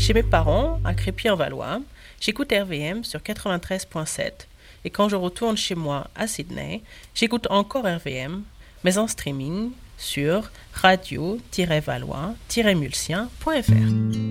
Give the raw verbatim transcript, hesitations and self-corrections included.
Chez mes parents, à Crépy-en-Valois, j'écoute R V M sur quatre-vingt-treize virgule sept. Et quand je retourne chez moi à Sydney, j'écoute encore R V M, mais en streaming sur radio tiret valois tiret mulsien point f r.